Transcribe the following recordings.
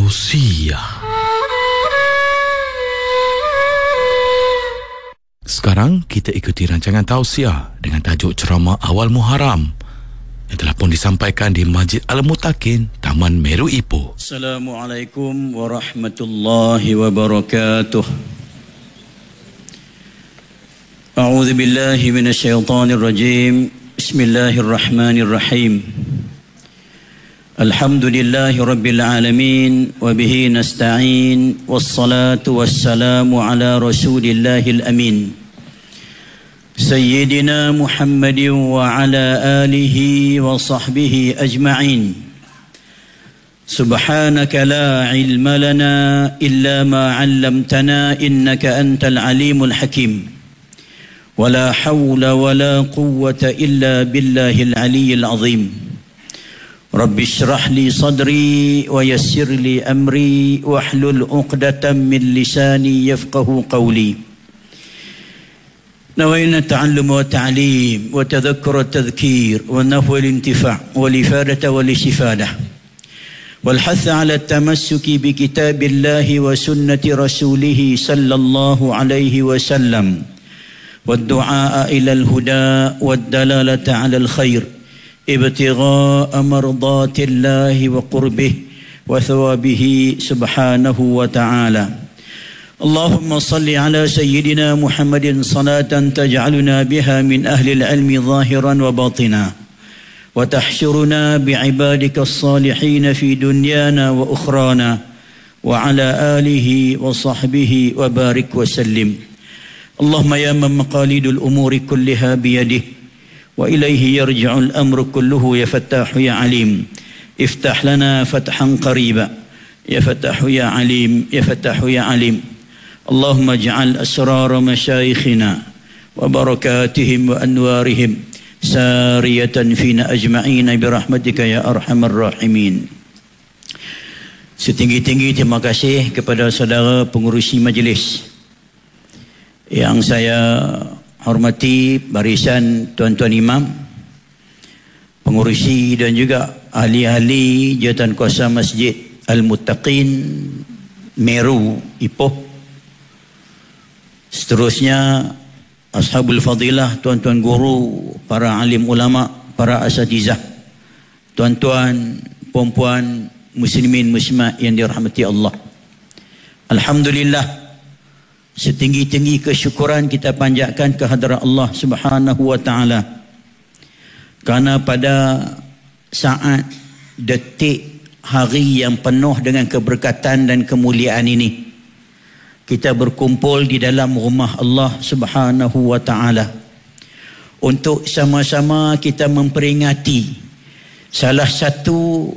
Tausiah. Sekarang kita ikuti rancangan tausiah dengan tajuk ceramah awal Muharram yang telah pun disampaikan di Masjid Al-Mutakin, Taman Meru Ipoh. Assalamualaikum warahmatullahi wabarakatuh. A'udzu billahi minasyaitonir rajim. Bismillahirrahmanirrahim. Alhamdulillahi rabbil alamin wa bihi nasta'in wassalatu wassalamu ala rasulillahil amin sayyidina Muhammadin wa ala alihi wa sahbihi ajma'in. Subhanaka la ilma lana illa ma 'allamtana innaka antal alimul hakim. Wa la hawla wa la quwwata illa billahil aliyyil azim. Rabbi syrah li sadri wa yassir li amri wahlul 'uqdatam min lisani yafqahu qawli. Nawayna ta'allum wa ta'lim wa tadhakkur wa tadhkir wa nafwa al-intifa' wal ifadata wal istifadah wal hath 'ala at-tamassuki bi kitabillahi wa sunnati rasulih sallallahu alaihi wasallam wad du'a ila al-huda wad dalalata 'ala al-khair ابتغاء مرضات الله وقربه وثوابه سبحانه وتعالى. اللهم صل على سيدنا محمد صلاة تجعلنا بها من أهل العلم ظاهرا وباطنا وتحشرنا بعبادك الصالحين في دنيانا وأخرانا وعلى آله وصحبه وبارك وسلم. اللهم يا من مقاليد الأمور كلها بيده وإليه يرجع الأمر كله يا فتاح يا عليم افتح لنا فتحا قريبا يا فتاح يا عليم يا فتاح يا عليم. اللهم اجعل أسرار مشايخنا وبركاتهم وأنوارهم سارية فينا أجمعين برحمتك يا أرحم الراحمين. Setinggi-tinggi terima kasih kepada saudara pengurusi majlis yang saya hormati, barisan tuan-tuan imam, pengurusi dan juga ahli-ahli jawatan kuasa Masjid Al-Mutakin Meru Ipoh. Seterusnya ashabul fadilah, tuan-tuan guru, para alim ulama, para asatizah, tuan-tuan, puan-puan, muslimin muslimat yang dirahmati Allah. Alhamdulillah, setinggi-tinggi kesyukuran kita panjatkan kehadrat Allah Subhanahu wa taala. Karena pada saat, detik, hari yang penuh dengan keberkatan dan kemuliaan ini, kita berkumpul di dalam rumah Allah Subhanahu wa taala untuk sama-sama kita memperingati salah satu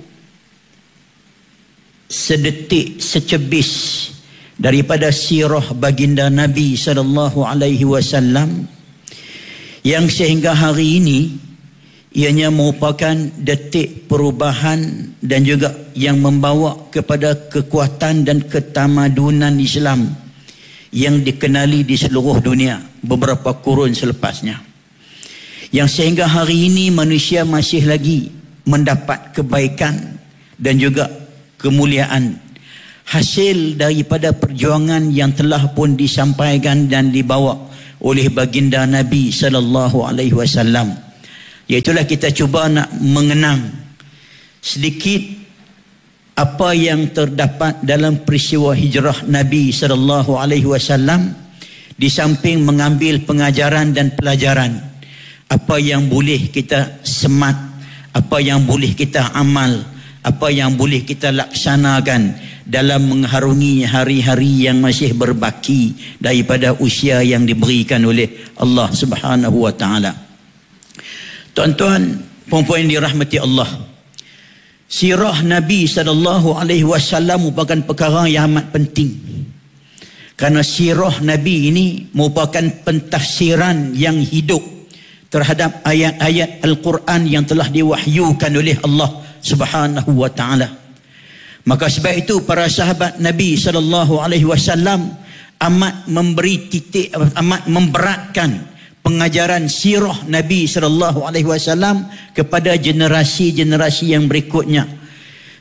sedetik, secebis daripada sirah baginda Nabi sallallahu alaihi wasallam yang sehingga hari ini ianya merupakan detik perubahan dan juga yang membawa kepada kekuatan dan ketamadunan Islam yang dikenali di seluruh dunia beberapa kurun selepasnya, yang sehingga hari ini manusia masih lagi mendapat kebaikan dan juga kemuliaan hasil daripada perjuangan yang telah pun disampaikan dan dibawa oleh baginda Nabi sallallahu alaihi wasallam. Iaitulah kita cuba nak mengenang sedikit apa yang terdapat dalam peristiwa hijrah Nabi sallallahu alaihi wasallam, di samping mengambil pengajaran dan pelajaran apa yang boleh kita semat, apa yang boleh kita amal, apa yang boleh kita laksanakan dalam mengharungi hari-hari yang masih berbaki daripada usia yang diberikan oleh Allah Subhanahu wa taala. Tuan-tuan, puan-puan yang dirahmati Allah, sirah Nabi sallallahu alaihi wasallam merupakan perkara yang amat penting. Karena sirah Nabi ini merupakan pentafsiran yang hidup terhadap ayat-ayat Al-Quran yang telah diwahyukan oleh Allah Subhanahu wa taala. Maka sebab itu para sahabat Nabi sallallahu alaihi wasallam amat memberi titik, amat memberatkan pengajaran sirah Nabi sallallahu alaihi wasallam kepada generasi-generasi yang berikutnya,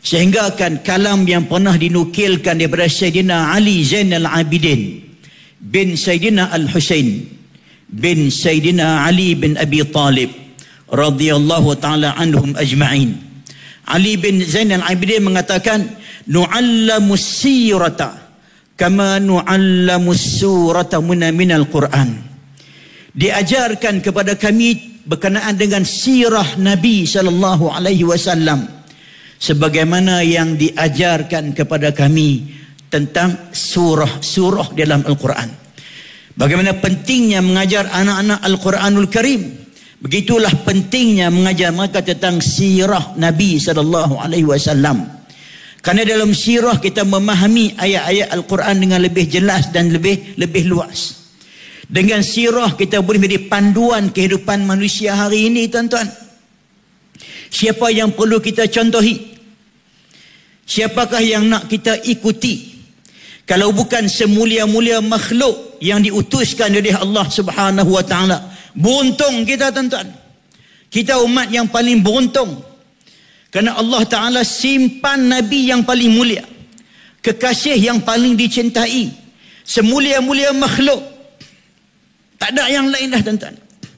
Sehingga kan kalam yang pernah dinukilkan daripada Sayyidina Ali Zainal Abidin bin Sayyidina Al-Husain bin Sayyidina Ali bin Abi Talib radhiyallahu ta'ala anhum ajma'in. Ali bin Zainal Abidin mengatakan, nu'allamus sirata kama nu'allamus surata minal Quran. Diajarkan kepada kami berkenaan dengan sirah Nabi sallallahu alaihi wasallam sebagaimana yang diajarkan kepada kami tentang surah-surah dalam Al-Quran. Bagaimana pentingnya mengajar anak-anak Al-Quranul Karim, begitulah pentingnya mengajar mereka tentang sirah Nabi sallallahu alaihi wasallam. Kerana dalam sirah kita memahami ayat-ayat Al-Quran dengan lebih jelas dan lebih luas. Dengan sirah kita boleh menjadi panduan kehidupan manusia hari ini, tuan-tuan. Siapa yang perlu kita contohi? Siapakah yang nak kita ikuti? Kalau bukan semulia-mulia makhluk yang diutuskan oleh Allah Subhanahu wa taala. Beruntung kita, tuan-tuan. Kita umat yang paling beruntung. Kerana Allah Ta'ala simpan Nabi yang paling mulia, kekasih yang paling dicintai, semulia-mulia makhluk. Tak ada yang lain dah, tuan-tuan.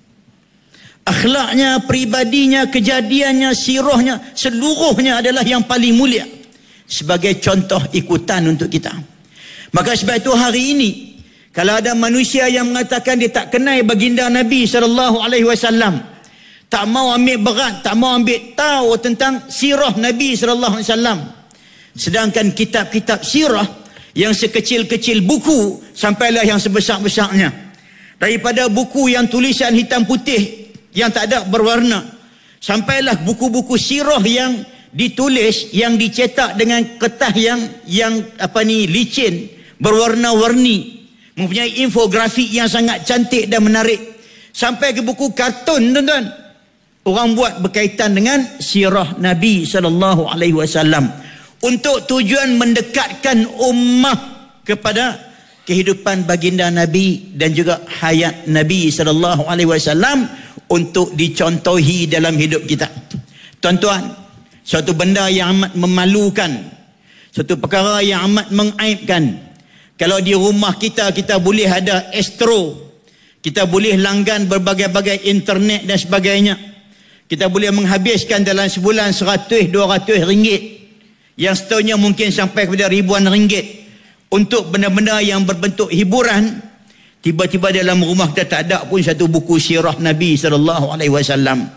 Akhlaknya, pribadinya, kejadiannya, sirahnya, seluruhnya adalah yang paling mulia, sebagai contoh ikutan untuk kita. Maka sebab itu hari ini, kalau ada manusia yang mengatakan dia tak kenal baginda Nabi SAW, tak mau ambil berat, tak mau ambil tahu tentang sirah Nabi SAW, sedangkan kitab-kitab sirah yang sekecil-kecil buku sampailah yang sebesar-besarnya, daripada buku yang tulisan hitam putih yang tak ada berwarna, sampailah buku-buku sirah yang ditulis, yang dicetak dengan kertas yang licin, berwarna-warni, mempunyai infografik yang sangat cantik dan menarik, sampai ke buku kartun, tuan-tuan. Orang buat berkaitan dengan sirah Nabi sallallahu alaihi wasallam untuk tujuan mendekatkan ummah kepada kehidupan baginda Nabi dan juga hayat Nabi sallallahu alaihi wasallam untuk dicontohi dalam hidup kita. Tuan-tuan, suatu benda yang amat memalukan, satu perkara yang amat mengaibkan. Kalau di rumah kita boleh ada Astro, kita boleh langgan berbagai-bagai internet dan sebagainya. Kita boleh menghabiskan dalam sebulan 100-200 ringgit, yang setahunnya mungkin sampai kepada ribuan ringgit untuk benda-benda yang berbentuk hiburan. Tiba-tiba dalam rumah kita tak ada pun satu buku sirah Nabi SAW.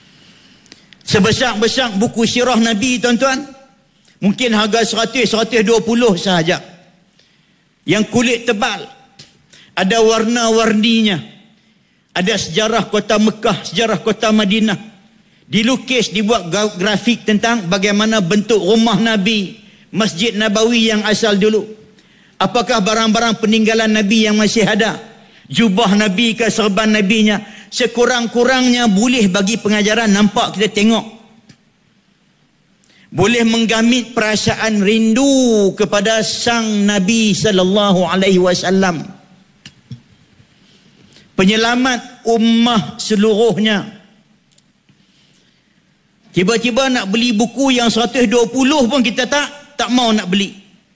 Sebesar-besar buku sirah Nabi, tuan-tuan, mungkin harga 100-120 sahaja. Yang kulit tebal, ada warna-warninya, ada sejarah kota Mekah, sejarah kota Madinah, dilukis, dibuat grafik tentang bagaimana bentuk rumah Nabi, Masjid Nabawi yang asal dulu. Apakah barang-barang peninggalan Nabi yang masih ada, jubah Nabi ke serban Nabinya, sekurang-kurangnya boleh bagi pengajaran nampak, kita tengok. Boleh menggamit perasaan rindu kepada sang Nabi sallallahu alaihi wasallam, penyelamat ummah seluruhnya. Tiba-tiba nak beli buku yang 120 pun kita tak mau nak beli.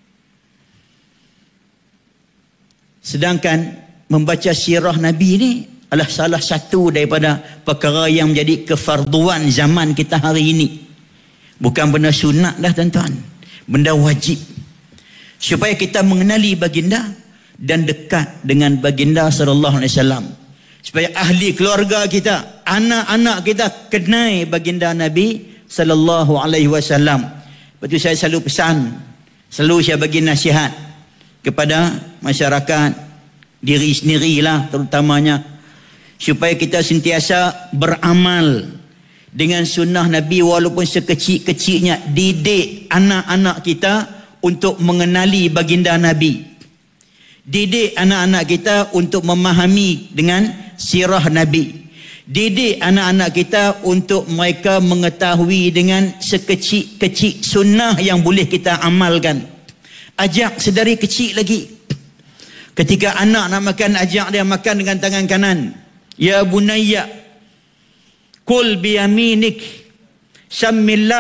Sedangkan membaca sirah Nabi ni adalah salah satu daripada perkara yang menjadi kefarduan zaman kita hari ini. Bukan benda sunat dah, tuan-tuan, benda wajib, supaya kita mengenali baginda dan dekat dengan baginda sallallahu alaihi wasallam, supaya ahli keluarga kita, anak-anak kita kenal baginda Nabi sallallahu alaihi wasallam. Lepas tu saya selalu pesan, selalu saya bagi nasihat kepada masyarakat, diri sendirilah terutamanya, supaya kita sentiasa beramal dengan sunnah Nabi walaupun sekecil-kecilnya. Didik anak-anak kita untuk mengenali baginda Nabi, didik anak-anak kita untuk memahami dengan sirah Nabi, didik anak-anak kita untuk mereka mengetahui dengan sekecil-kecil sunnah yang boleh kita amalkan. Ajak sedari kecil lagi. Ketika anak nak makan, ajak dia makan dengan tangan kanan. Ya bunayya, kul biyaminik, sammillah,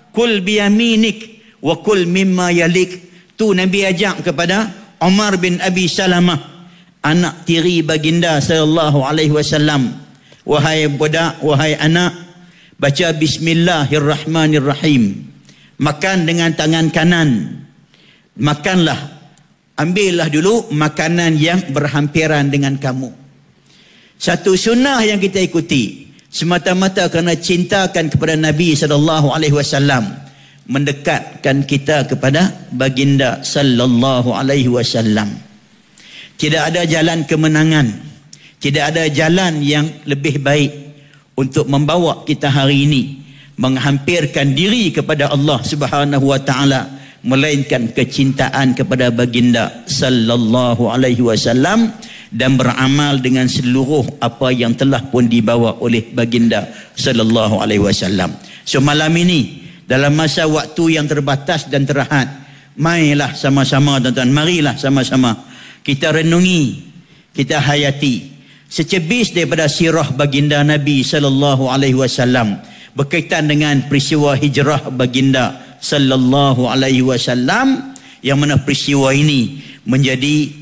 kul biyaminik wa kul mimma yalik. Tu Nabi ajak kepada Umar bin Abi Salamah, anak tiri baginda sallallahu alaihi wasallam. Wahai budak, wahai anak, baca bismillahirrahmanirrahim. Makan dengan tangan kanan. Makanlah, ambillah dulu makanan yang berhampiran dengan kamu. Satu sunnah yang kita ikuti semata-mata kerana cintakan kepada Nabi sallallahu alaihi wasallam, mendekatkan kita kepada baginda sallallahu alaihi wasallam. Tidak ada jalan kemenangan, tidak ada jalan yang lebih baik untuk membawa kita hari ini menghampirkan diri kepada Allah Subhanahu wa taala melainkan kecintaan kepada baginda sallallahu alaihi wasallam dan beramal dengan seluruh apa yang telah pun dibawa oleh baginda sallallahu alaihi wasallam. So malam ini dalam masa waktu yang terbatas dan terhad, marilah sama-sama tuan-tuan, marilah sama-sama kita renungi, kita hayati secebis daripada sirah baginda Nabi sallallahu alaihi wasallam berkaitan dengan peristiwa hijrah baginda sallallahu alaihi wasallam, yang mana peristiwa ini menjadi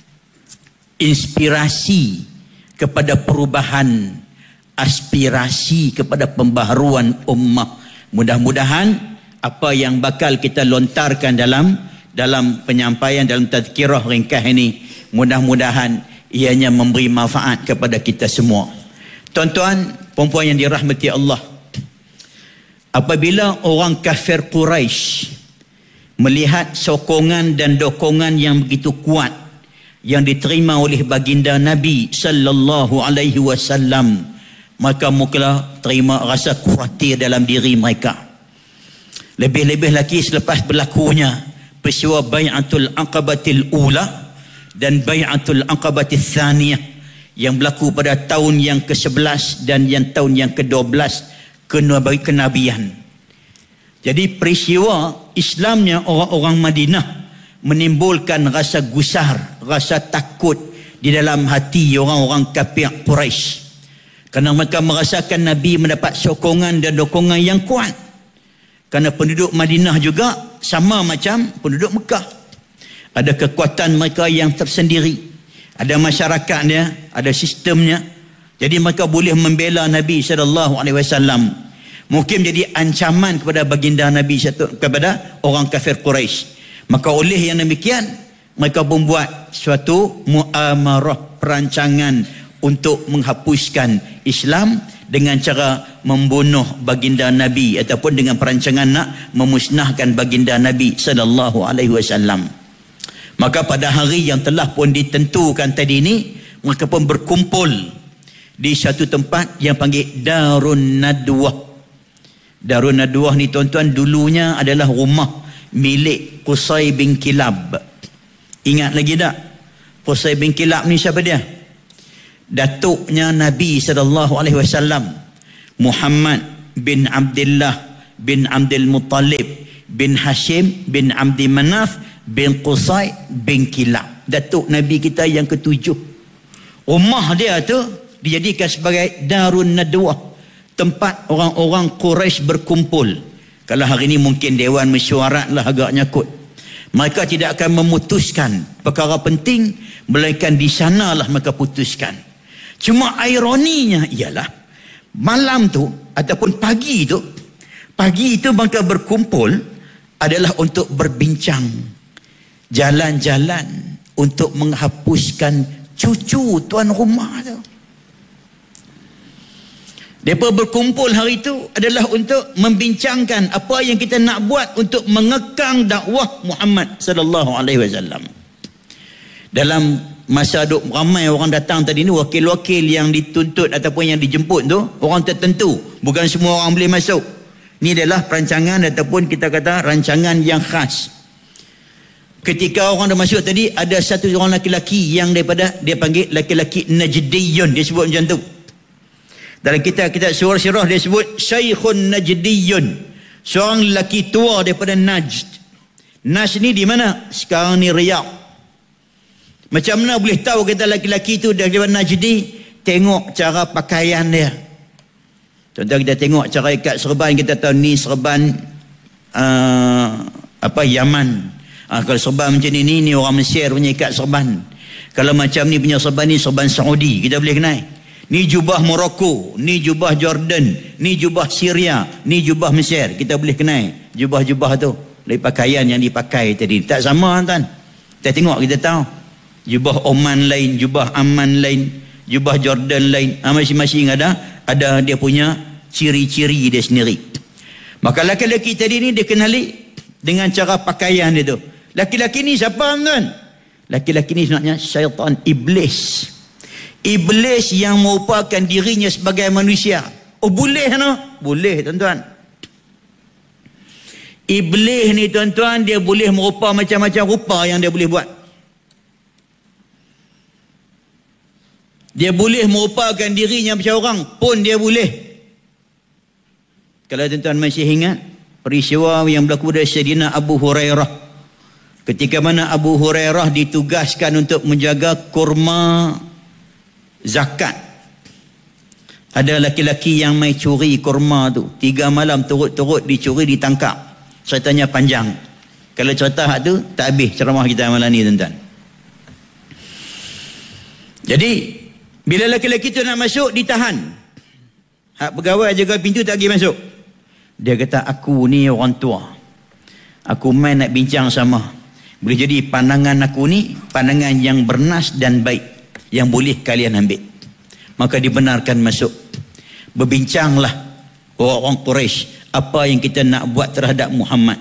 inspirasi kepada perubahan, aspirasi kepada pembaharuan ummah. Mudah-mudahan apa yang bakal kita lontarkan dalam penyampaian, dalam tazkirah ringkas ini, mudah-mudahan ianya memberi manfaat kepada kita semua. Tuan-tuan, puan-puan yang dirahmati Allah, apabila orang kafir Quraisy melihat sokongan dan dokongan yang begitu kuat yang diterima oleh baginda Nabi sallallahu alaihi wasallam, maka mula terima rasa khawatir dalam diri mereka. Lebih-lebih lagi selepas berlakunya peristiwa Bai'atul Aqabatil Ula dan Bai'atul Aqabatil Thaniyah yang berlaku pada tahun yang ke-11 dan yang tahun yang ke-12 kenabian. Jadi peristiwa Islamnya orang-orang Madinah menimbulkan rasa gusar, rasa takut di dalam hati orang-orang kafir Quraisy, kerana mereka merasakan Nabi mendapat sokongan dan dokongan yang kuat. Kerana penduduk Madinah juga sama macam penduduk Mekah, ada kekuatan mereka yang tersendiri, ada masyarakatnya, ada sistemnya. Jadi mereka boleh membela Nabi SAW. Mungkin jadi ancaman kepada baginda Nabi, kepada orang kafir Quraisy. Maka oleh yang demikian, mereka membuat suatu muamarah, perancangan untuk menghapuskan Islam dengan cara membunuh baginda Nabi, ataupun dengan perancangan nak memusnahkan baginda Nabi SAW. Maka pada hari yang telah pun ditentukan tadi ini, mereka pun berkumpul di satu tempat yang panggil Darun Nadwah. Darun Nadwah ni tuan-tuan dulunya adalah rumah milik Qusay bin Kilab. Ingat lagi tak? Qusay bin Kilab ni siapa dia? Datuknya Nabi SAW, Muhammad bin Abdullah bin Abdul Muttalib bin Hashim bin Abdi Manaf bin Qusay bin Kilab. Datuk Nabi kita yang ke-7. Rumah dia tu dijadikan sebagai Darun Nadwah, tempat orang-orang Quraisy berkumpul. Kalau hari ini mungkin Dewan Mesyuarat lah agaknya kot. Mereka tidak akan memutuskan perkara penting, melainkan di sanalah mereka putuskan. Cuma ironinya ialah malam tu ataupun pagi itu mereka berkumpul adalah untuk berbincang, jalan-jalan untuk menghapuskan cucu tuan rumah tu. Mereka berkumpul hari itu adalah untuk membincangkan apa yang kita nak buat untuk mengekang dakwah Muhammad sallallahu alaihi wasallam. Dalam masa duk ramai orang datang tadi ni, wakil-wakil yang dituntut ataupun yang dijemput tu orang tertentu, bukan semua orang boleh masuk. Ini adalah perancangan ataupun kita kata rancangan yang khas. Ketika orang dah masuk tadi, ada satu orang laki-laki yang daripada, dia panggil laki-laki Najdiyun, dia sebut macam tu. Dalam kitab surah dia sebut Syekhun Najdiyun, seorang lelaki tua daripada Najd. Najd ni di mana? Sekarang ni Riyadh. Macam mana boleh tahu kita lelaki itu daripada Najdi? Tengok cara pakaian dia. Contoh kita tengok cara ikat serban, kita tahu ni serban Yaman. Kalau serban macam ni orang Mesir punya ikat serban. Kalau macam ni punya serban Saudi, kita boleh kenal. Ni jubah Morocco, ni jubah Jordan, ni jubah Syria, ni jubah Mesir. Kita boleh kenal jubah-jubah tu dari pakaian yang dipakai tadi. Tak sama tuan. Kita tengok, kita tahu. Jubah Oman lain, jubah Amman lain, jubah Jordan lain. Masing-masing ada dia punya ciri-ciri dia sendiri. Maka laki-laki tadi ni dia kenali dengan cara pakaian dia tu. Laki-laki ni siapa tuan? Laki-laki ni sebenarnya syaitan, iblis. Iblis yang merupakan dirinya sebagai manusia. Boleh no? Boleh tuan-tuan. Iblis ni tuan-tuan, dia boleh merupa macam-macam rupa yang dia boleh buat. Dia boleh merupakan dirinya macam orang pun dia boleh. Kalau tuan-tuan masih ingat peristiwa yang berlaku dari Sayyidina Abu Hurairah, ketika mana Abu Hurairah ditugaskan untuk menjaga kurma zakat. Ada laki-laki yang mai curi kurma tu, 3 malam turut-turut dicuri, ditangkap. Ceritanya panjang. Kalau cerita tu tak habis ceramah kita malam ni tuan-tuan. Jadi bila laki-laki tu nak masuk, ditahan. Hak pegawai jaga pintu tak pergi masuk. Dia kata, aku ni orang tua, aku main nak bincang sama. Boleh jadi pandangan aku ni pandangan yang bernas dan baik, yang boleh kalian ambil. Maka dibenarkan masuk. Berbincanglah orang Quraisy apa yang kita nak buat terhadap Muhammad.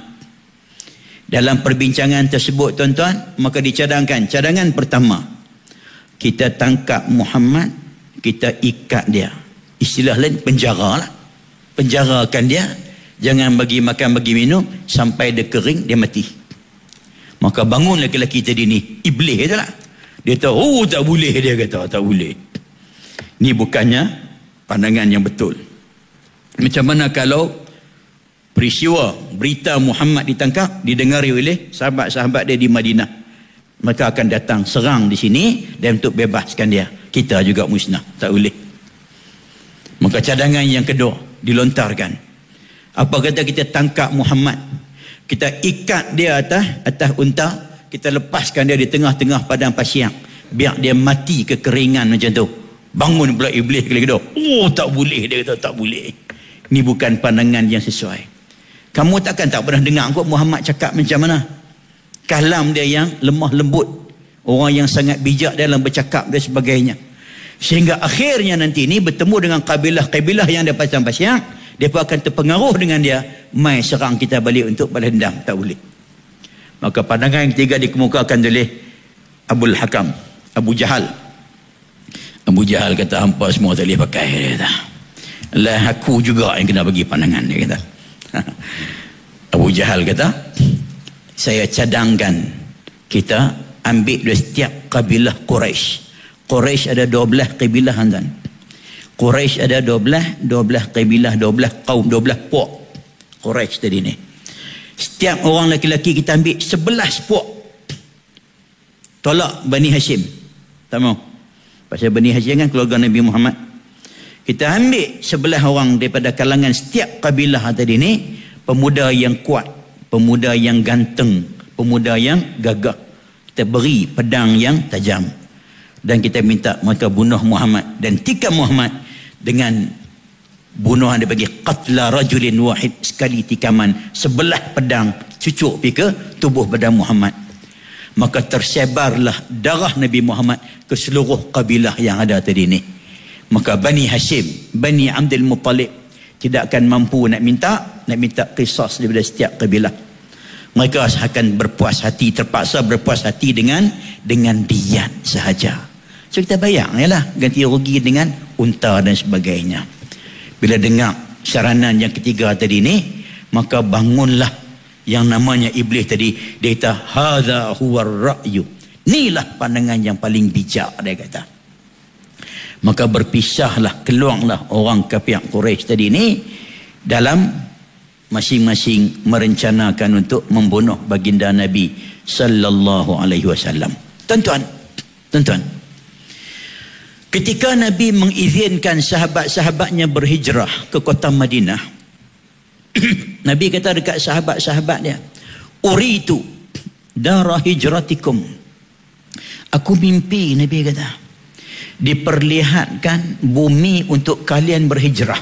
Dalam perbincangan tersebut tuan-tuan, maka dicadangkan cadangan pertama, kita tangkap Muhammad, kita ikat dia. Istilah lain penjara lah. Penjarakan dia, jangan bagi makan bagi minum sampai dia kering, dia mati. Maka bangun lelaki tadi ni, iblis tu lah. Dia tahu, tak boleh, dia kata, tak boleh. Ni bukannya pandangan yang betul. Macam mana kalau peristiwa berita Muhammad ditangkap didengari oleh sahabat-sahabat dia di Madinah, mereka akan datang serang di sini dan untuk bebaskan dia, kita juga musnah, tak boleh. Maka cadangan yang kedua dilontarkan. Apa kata kita tangkap Muhammad, kita ikat dia atas unta, kita lepaskan dia di tengah-tengah padang pasir, biar dia mati kekeringan macam tu. Bangun pula iblis kali kedua. Tak boleh, dia kata tak boleh. Ni bukan pandangan yang sesuai. Kamu tak pernah dengar kot Muhammad cakap macam mana? Kalam dia yang lemah lembut, orang yang sangat bijak dalam bercakap dan sebagainya. Sehingga akhirnya nanti ni bertemu dengan kabilah-kabilah yang ada pasang pasang, mereka akan terpengaruh dengan dia, mai serang kita balik untuk balas dendam. Tak boleh. Maka pandangan yang ketiga dikemukakan oleh Abul Hakam, Abu Jahal. Abu Jahal kata, hampa semua tak boleh pakai, dia kata. Lah aku juga yang kena bagi pandangan, dia kata. Abu Jahal kata, saya cadangkan kita ambil dari setiap kabilah Quraisy. Quraisy ada 12 kabilah tuan. Quraisy ada 12 kabilah, 12 kaum, 12 puak. Quraisy tadi ni. Setiap orang lelaki kita ambil 11 puak. Tolak Bani Hashim. Tak mau. Pasal Bani Hashim kan keluarga Nabi Muhammad. Kita ambil 11 orang daripada kalangan setiap kabilah tadi ni, pemuda yang kuat, pemuda yang ganteng, pemuda yang gagah. Kita beri pedang yang tajam. Dan kita minta mereka bunuh Muhammad dan tikam Muhammad dengan bunuhan dia bagi qatla rajulin wahid, sekali tikaman, 11 pedang cucuk pergi ke tubuh badan Muhammad. Maka tersebarlah darah Nabi Muhammad ke seluruh kabilah yang ada tadi ni. Maka Bani Hashim, Bani Abdul Muttalib tidak akan mampu nak minta qisas daripada setiap kabilah. Mereka akan berpuas hati, terpaksa berpuas hati dengan diyat sahaja. So kita bayang lah, ganti rugi dengan unta dan sebagainya. Bila dengar saranan yang ketiga tadi ni, maka bangunlah yang namanya iblis tadi. Dia kata, hadza huwa ar-ra'yu. Inilah pandangan yang paling bijak, dia kata. Maka berpisahlah, keluarlah orang kafir Quraisy tadi ni dalam masing-masing merencanakan untuk membunuh baginda Nabi sallallahu alaihi wasallam. Tuan-tuan, ketika Nabi mengizinkan sahabat-sahabatnya berhijrah ke kota Madinah, Nabi kata dekat sahabat-sahabat dia, uritu darah hijratikum. Aku mimpi, Nabi kata, diperlihatkan bumi untuk kalian berhijrah.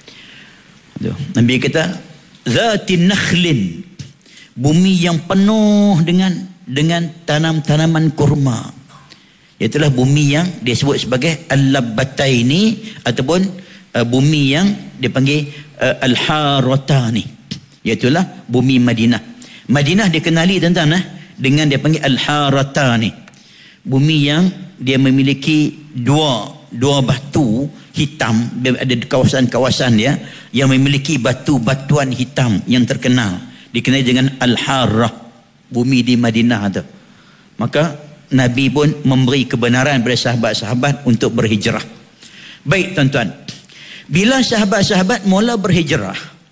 Nabi kata, zatin nakhlin, bumi yang penuh dengan tanam-tanaman kurma. Itulah bumi yang dia sebut sebagai al-labbataini, ataupun bumi yang dipanggil al-haratani, iaitulah bumi Madinah. Madinah dikenali tuan-tuan dengan dia panggil al-haratani, bumi yang dia memiliki dua batu hitam. Ada kawasan-kawasan dia yang memiliki batu-batuan hitam yang terkenal, dikenali dengan al-harrah, bumi di Madinah tu. Maka Nabi pun memberi kebenaran kepada sahabat-sahabat untuk berhijrah. Baik tuan-tuan, bila sahabat-sahabat mula berhijrah,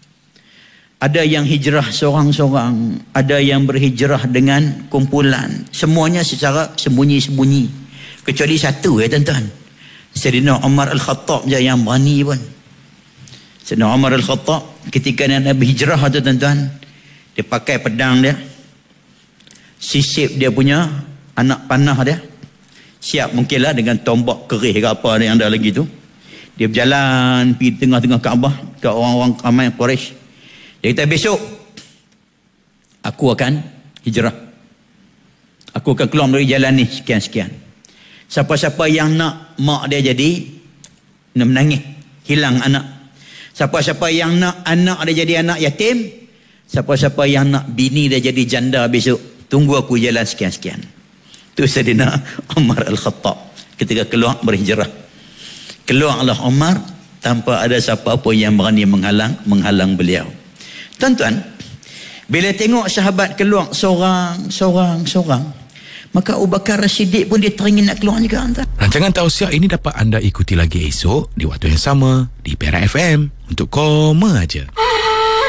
ada yang hijrah seorang-seorang, ada yang berhijrah dengan kumpulan, semuanya secara sembunyi-sembunyi, kecuali satu tuan-tuan, Sayyidina Umar Al-Khattab je yang berani pun. Sayyidina Umar Al-Khattab ketika Nabi hijrah tu tuan-tuan, dia pakai pedang dia, sisip dia punya anak panah dia, siap mungkinlah dengan tombak kerih ke apa yang ada lagi tu. Dia berjalan pergi tengah-tengah Kaabah ke orang-orang ramai Quraisy. Dia kata, besok aku akan hijrah, aku akan keluar dari jalan ni sekian-sekian. Siapa-siapa yang nak mak dia jadi menangis, hilang anak, siapa-siapa yang nak anak dia jadi anak yatim, siapa-siapa yang nak bini dia jadi janda besok, tunggu aku jalan sekian-sekian. Itu Sayyidina Umar Al-Khattab ketika keluar berhijrah. Keluarlah Umar tanpa ada siapa pun yang berani menghalang beliau. Tuan-tuan, bila tengok sahabat keluar seorang, maka Abu Bakar As-Siddiq pun dia teringin nak keluar juga. Rancangan tausiah ini dapat anda ikuti lagi esok di waktu yang sama di Perak FM untuk koma aja.